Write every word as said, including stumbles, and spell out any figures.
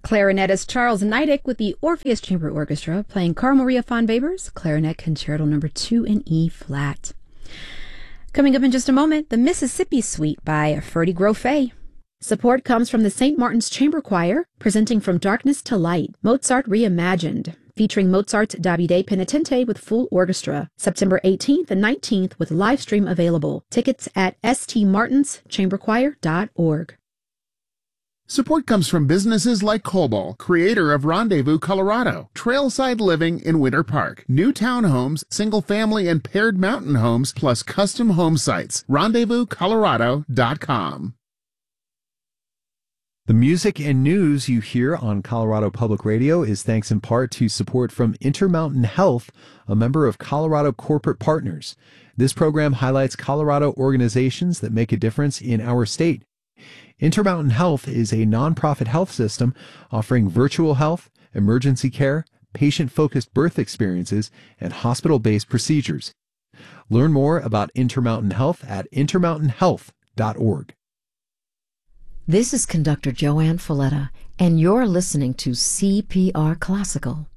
Clarinetist Charles Neidick with the Orpheus Chamber Orchestra playing Carl Maria von Weber's Clarinet Concerto Number two in E flat. Coming up in just a moment, the Mississippi Suite by Ferdy Grofé. Support comes from the Saint Martin's Chamber Choir, presenting From Darkness to Light, Mozart Reimagined, featuring Mozart's Davide Penitente with full orchestra, September eighteenth and nineteenth with live stream available. Tickets at s t martins chamber choir dot org. Support comes from businesses like Cobol, creator of Rendezvous, Colorado, trailside living in Winter Park, new townhomes, single-family and paired mountain homes, plus custom home sites. rendezvous colorado dot com. The music and news you hear on Colorado Public Radio is thanks in part to support from Intermountain Health, a member of Colorado Corporate Partners. This program highlights Colorado organizations that make a difference in our state. Intermountain Health is a nonprofit health system offering virtual health, emergency care, patient-focused birth experiences, and hospital-based procedures. Learn more about Intermountain Health at intermountain health dot org. This is conductor Joanne Folletta, and you're listening to C P R Classical.